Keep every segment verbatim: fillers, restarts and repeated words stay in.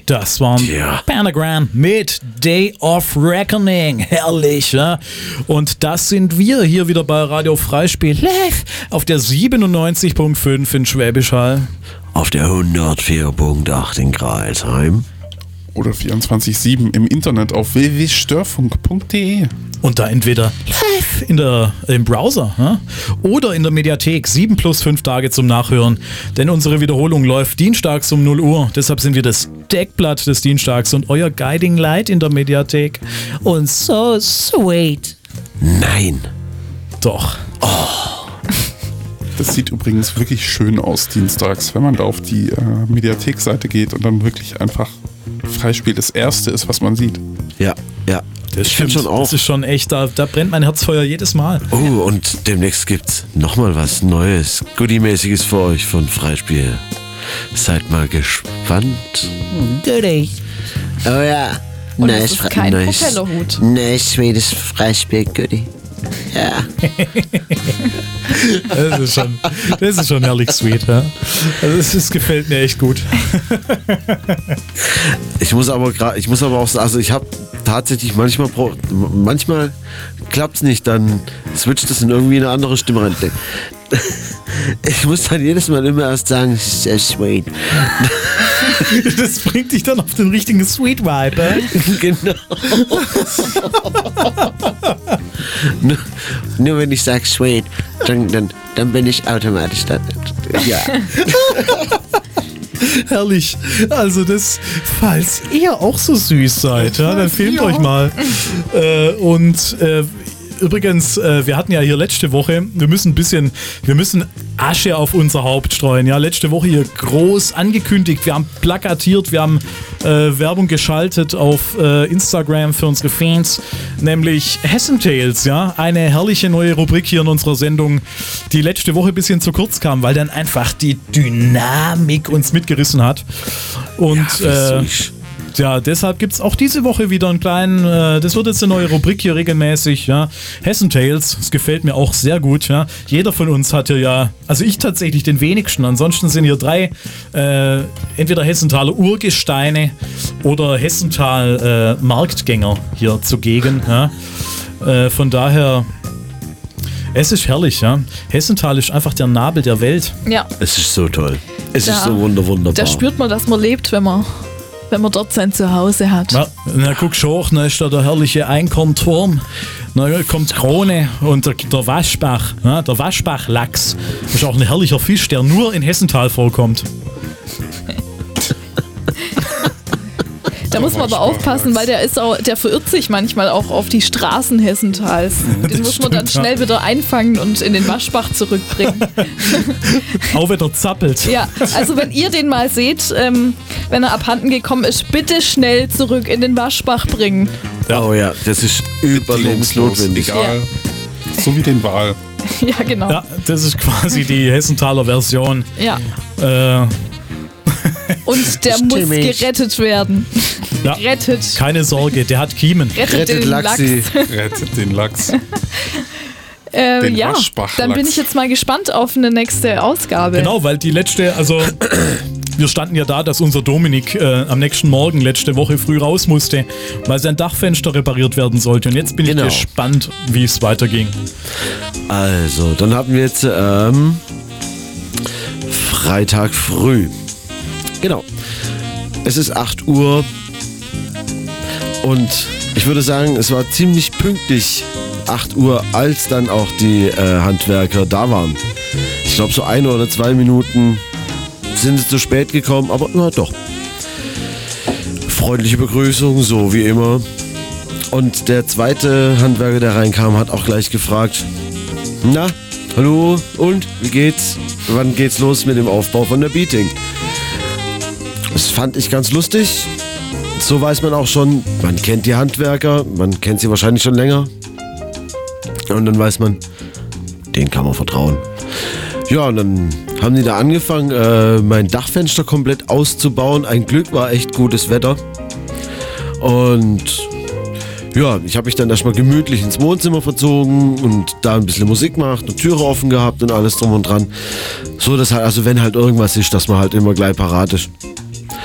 Das waren ja. Panagram mit Day of Reckoning. Herrlich, ja? Und das sind wir hier wieder bei Radio Freispiel live auf der siebenundneunzig Komma fünf in Schwäbisch Hall. Auf der hundertvier Komma acht in Crailsheim. Oder vierundzwanzig sieben im Internet auf w w w punkt störfunk punkt d e. Und da entweder live in der, im Browser ja? oder in der Mediathek sieben plus fünf Tage zum Nachhören. Denn unsere Wiederholung läuft dienstags um null Uhr. Deshalb sind wir das Deckblatt des Dienstags und euer Guiding Light in der Mediathek. Und so sweet. Nein. Doch. Oh. Das sieht übrigens wirklich schön aus dienstags, wenn man da auf die äh, Mediathek-Seite geht und dann wirklich einfach Freispiel das Erste ist, was man sieht. Ja, ja. Das ich stimmt schon auch. Das ist schon echt, da, da brennt mein Herzfeuer jedes Mal. Oh, und demnächst gibt's nochmal was Neues, Goodie-mäßiges für euch von Freispiel. Seid mal gespannt. Goodie. Oh ja. Und nice, es ist kein nice, Propellerhut. Nice, sweetes Freispiel, Goodie. Ja. Das ist schon, das ist schon herrlich sweet. Ja? Also das, das gefällt mir echt gut. Ich muss aber gerade, ich muss aber auch sagen, also ich habe tatsächlich manchmal, manchmal klappt's nicht, dann switcht es in irgendwie eine andere Stimme rein. Ich muss dann jedes Mal immer erst sagen, sehr sweet. Das bringt dich dann auf den richtigen Sweet Vibe. Äh? Genau. nur, nur wenn ich sage sweet, dann, dann, dann bin ich automatisch dann. Ja. Herrlich. Also das, falls ihr auch so süß seid, ja, dann filmt ja. euch mal. Äh, und äh, übrigens, äh, wir hatten ja hier letzte Woche, wir müssen ein bisschen, wir müssen Asche auf unser Haupt streuen. Ja, letzte Woche hier groß angekündigt, wir haben plakatiert, wir haben äh, Werbung geschaltet auf äh, Instagram für unsere Fans, nämlich Hessen Tales, ja, eine herrliche neue Rubrik hier in unserer Sendung, die letzte Woche ein bisschen zu kurz kam, weil dann einfach die Dynamik uns mitgerissen hat. Und ja, äh, ja, deshalb gibt es auch diese Woche wieder einen kleinen, äh, das wird jetzt eine neue Rubrik hier regelmäßig, ja. Hessen Tales, das gefällt mir auch sehr gut, ja. Jeder von uns hat hier ja, also ich tatsächlich den wenigsten, ansonsten sind hier drei, äh, entweder Hessenthaler Urgesteine oder Hessental äh, Marktgänger hier zugegen, ja. Äh, von daher, es ist herrlich, ja. Hessental ist einfach der Nabel der Welt. Ja. Es ist so toll. Es da, ist so wunder, wunderbar. Da spürt man, dass man lebt, wenn man wenn man dort sein Zuhause hat. Ja, na guck schon hoch, da ist da der herrliche Einkornturm, da kommt Krone und der, der Waschbach, ja, der Waschbachlachs. Das ist auch ein herrlicher Fisch, der nur in Hessental vorkommt. Da muss man aber aufpassen, weil der ist auch, der verirrt sich manchmal auch auf die Straßen Hessentals. Den muss man dann schnell wieder einfangen und in den Waschbach zurückbringen. Auch wieder zappelt. Ja, also wenn ihr den mal seht, ähm, wenn er abhanden gekommen ist, bitte schnell zurück in den Waschbach bringen. Ja. Oh ja, das ist überlebensnotwendig. Egal. Ja. So wie den Wal. Ja, genau. Ja, das ist quasi die Hessenthaler Version. Ja. Äh, Und der muss gerettet werden. Ja. Rettet. Keine Sorge, der hat Kiemen. Rettet, Rettet den Lachsi. Lachs. Rettet den Lachs. Äh, den ja, Waschbachlachs. dann bin ich jetzt mal gespannt auf eine nächste Ausgabe. Genau, weil die letzte, also wir standen ja da, dass unser Dominik äh, am nächsten Morgen letzte Woche früh raus musste, weil sein Dachfenster repariert werden sollte. Und jetzt bin genau. ich gespannt, wie es weiterging. Also, dann haben wir jetzt ähm, Freitag früh. Genau. Es ist acht Uhr und ich würde sagen, es war ziemlich pünktlich acht Uhr, als dann auch die äh, Handwerker da waren. Ich glaube, so eine oder zwei Minuten sind sie zu spät gekommen, aber na doch. Freundliche Begrüßung, so wie immer. Und der zweite Handwerker, der reinkam, hat auch gleich gefragt, na, hallo, und, wie geht's? Wann geht's los mit dem Aufbau von der Beating? Das fand ich ganz lustig. So weiß man auch schon, man kennt die Handwerker, man kennt sie wahrscheinlich schon länger. Und dann weiß man, denen kann man vertrauen. Ja, und dann haben die da angefangen, äh, mein Dachfenster komplett auszubauen. Ein Glück war echt gutes Wetter. Und ja, ich habe mich dann erstmal gemütlich ins Wohnzimmer verzogen und da ein bisschen Musik gemacht und Türe offen gehabt und alles drum und dran. So, dass halt, also wenn halt irgendwas ist, dass man halt immer gleich parat ist.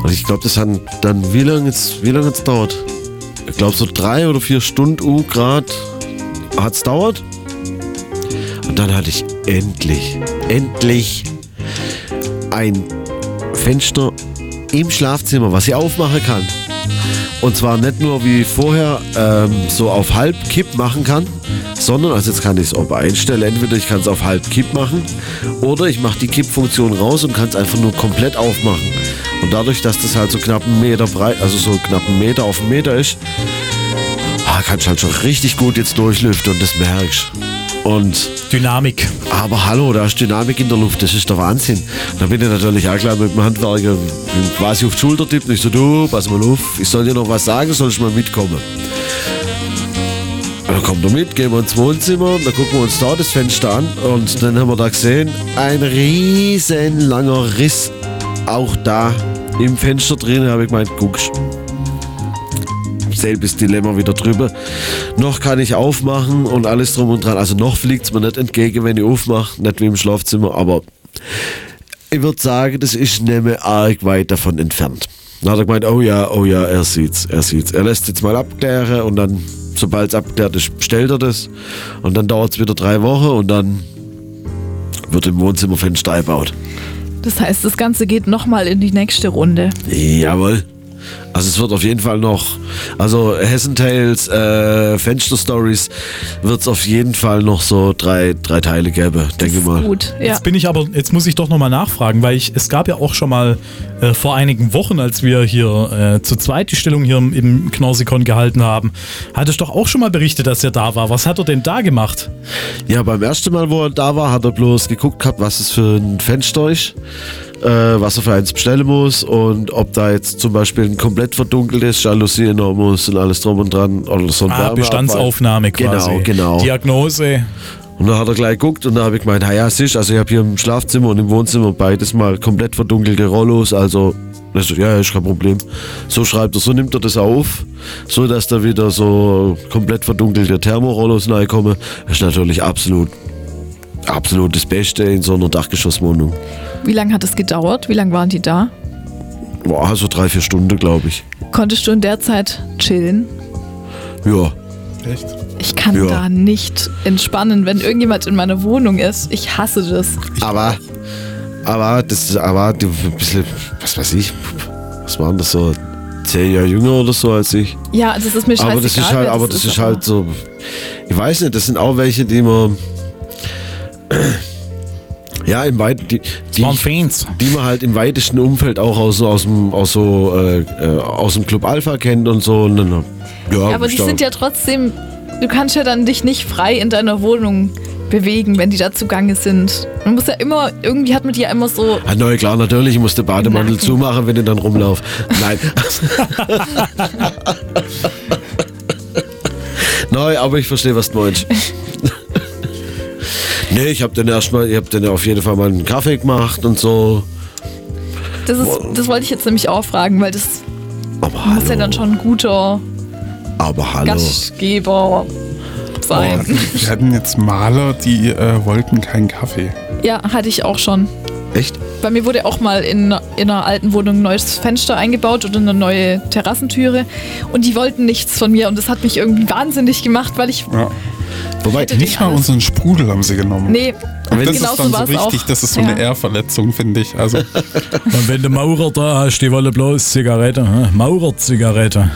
Und ich glaube, das hat dann, wie lange jetzt, wie lange es dauert? Ich glaube, so drei oder vier Stunden U Grad hat es dauert. Und dann hatte ich endlich, endlich ein Fenster im Schlafzimmer, was ich aufmachen kann. Und zwar nicht nur wie vorher ähm, so auf halb Kipp machen kann, sondern, also jetzt kann ich es auch einstellen, entweder ich kann es auf halb Kipp machen oder ich mache die Kippfunktion raus und kann es einfach nur komplett aufmachen. Und dadurch, dass das halt so knapp einen Meter breit, also so knapp einen Meter auf einen Meter ist, ah, kann ich halt schon richtig gut jetzt durchlüften und das merkst. Und Dynamik. Aber hallo, da ist Dynamik in der Luft, das ist der Wahnsinn. Da bin ich natürlich auch gleich mit dem Handwerker quasi auf die Schulter tippt und ich so, du, pass mal auf, ich soll dir noch was sagen, soll ich mal mitkommen? Und dann kommt er mit, gehen wir ins Wohnzimmer, dann gucken wir uns da das Fenster an und dann haben wir da gesehen, ein riesen langer Riss, auch da im Fenster drin, habe ich gemeint, guckst. Selbes Dilemma wieder drüber. Noch kann ich aufmachen und alles drum und dran. Also noch fliegt es mir nicht entgegen, wenn ich aufmache. Nicht wie im Schlafzimmer, aber ich würde sagen, das ist nicht mehr arg weit davon entfernt. Dann hat er gemeint, oh ja, oh ja, er sieht's, er sieht's. Er lässt jetzt mal abklären und dann, sobald es abklärt ist, bestellt er das. Und dann dauert es wieder drei Wochen und dann wird im Wohnzimmerfenster eingebaut. Das heißt, das Ganze geht nochmal in die nächste Runde. Jawohl. Also es wird auf jeden Fall noch, also Hessen Tales, äh, Fenster Stories, wird es auf jeden Fall noch so drei, drei Teile geben, denke ich mal. Gut, ja. Jetzt bin ich aber, jetzt muss ich doch nochmal nachfragen, weil ich, es gab ja auch schon mal äh, vor einigen Wochen, als wir hier äh, zu zweit die Stellung hier im, im Knorsikon gehalten haben, hattest doch auch schon mal berichtet, dass er da war. Was hat er denn da gemacht? Ja, beim ersten Mal, wo er da war, hat er bloß geguckt gehabt, was es für ein Fenster ist. Äh, was er für eins bestellen muss und ob da jetzt zum Beispiel ein komplett verdunkeltes Jalousie noch muss und alles drum und dran. Oder so ein ah, Bestandsaufnahme quasi. Genau, genau. Diagnose. Und dann hat er gleich geguckt und dann habe ich gemeint, ja, sicher, also ich habe hier im Schlafzimmer und im Wohnzimmer beides mal komplett verdunkelte Rollos, also also, ja, ist kein Problem. So schreibt er, so nimmt er das auf, so dass da wieder so komplett verdunkelte Thermorollos reinkommen. Das ist natürlich absolut Absolut das Beste in so einer Dachgeschosswohnung. Wie lange hat es gedauert? Wie lange waren die da? Boah, so drei, vier Stunden, glaube ich. Konntest du in der Zeit chillen? Ja. Echt? Ich kann Ja. da nicht entspannen, wenn irgendjemand in meiner Wohnung ist. Ich hasse das. Aber, aber, das ist aber ein bisschen, was weiß ich, was waren das so, zehn Jahre jünger oder so als ich. Ja, das ist mir scheißegal. Aber das ist halt, wer aber das ist halt so, ich weiß nicht, das sind auch welche, die man, ja, im Weit, die, die, waren Fans. die man halt im weitesten Umfeld auch aus, aus, dem, aus, so, äh, äh, aus dem Club Alpha kennt und so. Und dann, ja, Ja, aber die sind ja trotzdem, du kannst ja dann dich nicht frei in deiner Wohnung bewegen, wenn die da zugange sind. Man muss ja immer, irgendwie hat man die ja immer so... Ah, neu, klar, natürlich, ich muss den Bademantel Nacken. zumachen, wenn ich dann rumlaufe. Nein. Neu, aber ich verstehe, was du meinst. Nee, ich habe dann erstmal, ich habe dann auf jeden Fall mal einen Kaffee gemacht und so. Das, ist, das wollte ich jetzt nämlich auch fragen, weil das Aber muss ja hallo. dann schon ein guter Aber hallo. Gastgeber sein. Wir hatten jetzt Maler, die äh, wollten keinen Kaffee. Ja, hatte ich auch schon. Echt? Bei mir wurde auch mal in, in einer alten Wohnung ein neues Fenster eingebaut und eine neue Terrassentüre. Und die wollten nichts von mir und das hat mich irgendwie wahnsinnig gemacht, weil ich... Ja. Wobei, hätte Nicht mal alles. unseren Sprudel haben sie genommen. Nee, Und das genau ist dann so war's richtig, auch. das ist so Ja. eine Ehrverletzung, finde ich. Also, Und wenn du Maurer da hast, die wollen bloß Zigarette. Hm? Maurer-Zigarette.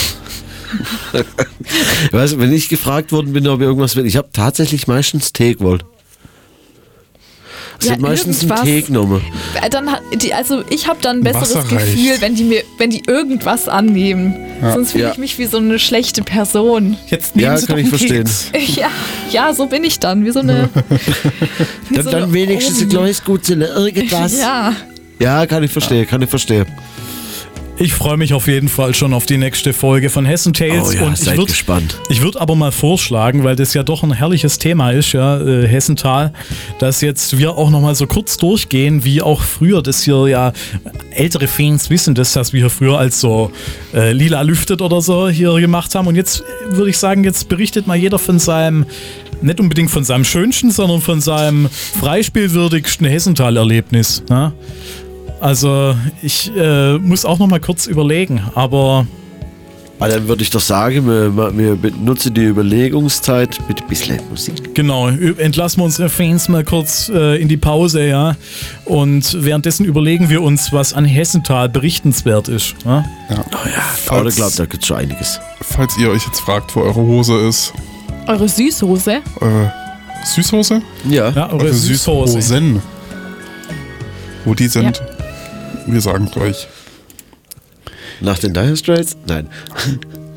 weißt du, wenn ich gefragt worden bin, ob ich irgendwas will, ich habe tatsächlich meistens Tee gewollt. Ich Ja, habe meistens einen irgendwas. Tee genommen. Äh, Dann hat die, also ich habe dann ein besseres Wasser reicht. Gefühl, wenn die mir, wenn die irgendwas annehmen. Ja. Sonst fühle Ja. ich mich wie so eine schlechte Person. jetzt nehmen Ja, sie kann doch ich einen verstehen. Keks. Ja, ja, so bin ich dann, wie so eine. Wie Dann, so dann eine wenigstens ein Omi. kleines Gutzele, irgendwas. Ja, Ja, kann ich verstehen, kann ich verstehen. Ich freue mich auf jeden Fall schon auf die nächste Folge von Hessen Tales. Oh ja, und ich seid würd, gespannt. Ich würde aber mal vorschlagen, weil das ja doch ein herrliches Thema ist, ja, äh, Hessental, dass jetzt wir auch noch mal so kurz durchgehen, wie auch früher, das hier ja, ältere Fans wissen das, dass wir hier früher als so äh, lila lüftet oder so hier gemacht haben. Und jetzt würde ich sagen, jetzt berichtet mal jeder von seinem, nicht unbedingt von seinem schönsten, sondern von seinem freispielwürdigsten Hessental-Erlebnis. Ne? Also ich äh, muss auch noch mal kurz überlegen, aber... Aber dann würde ich doch sagen, wir, wir benutzen die Überlegungszeit mit ein bisschen Musik. Genau, entlassen wir unsere Fans mal kurz äh, in die Pause, ja. Und währenddessen überlegen wir uns, was an Hessenthal berichtenswert ist. Ja? Ja. Oh ja, aber ich glaube, da gibt es schon einiges. Falls ihr euch jetzt fragt, wo eure Hose ist. Eure Süßhose? Äh, Süßhose? Ja, ja eure, eure Süßhose. Süßhosen. Wo die sind, Ja. wir sagen es euch. Nach den Dire Straits? Nein.